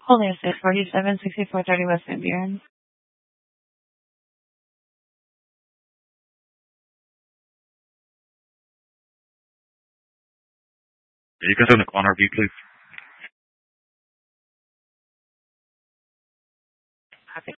Holding a 647, 6430 West Van Buren. You can turn the corner view, please. Copy.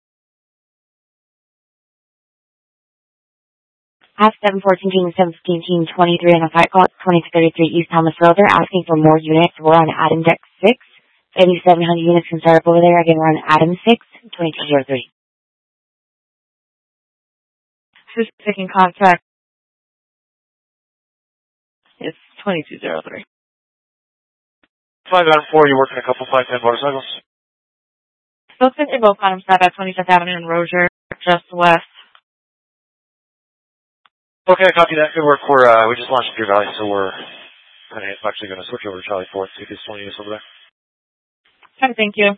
Half 714, 715, 23 on a fight call at 2233 East Thomas Road. They're asking for more units. We're on Adam Deck 6. 8,700 units can start up over there. Again, we're on Adam 6, 2203. Who's taking contact? It's 2203. 5 out of 4, you're working a couple 510 motorcycles? Looks like they both got him stopped at 25th Avenue and Rozier, just west. Okay, copy that. Good work. We just launched Deer Valley, so we're actually going to switch over to Charlie 4th, see if there's 20 units over there. Okay, thank you.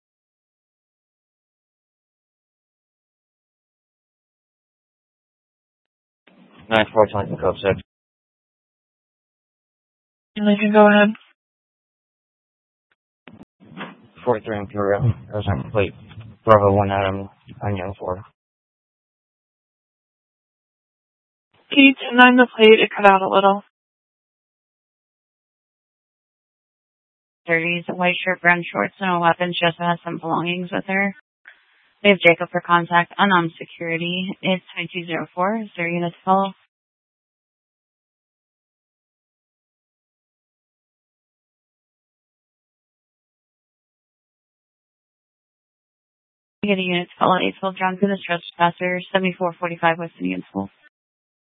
Nice 420 code 6. You can go ahead. 43 Imperial. There's a complete Bravo 1 Adam on Young 4. Can you 10-9 the plate? It cut out a little. 30s, white shirt, brown shorts, no weapons, just has some belongings with her. We have Jacob for contact, unarmed security. It's 2204. Is there a unit to follow? We get a unit to follow 812 John for the trespasser, 7445 West Indian School.